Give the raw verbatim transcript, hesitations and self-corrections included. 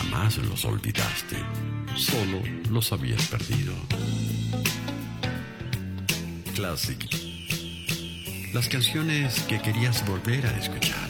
jamás los olvidaste, solo los habías perdido. Classic. Las canciones que querías volver a escuchar.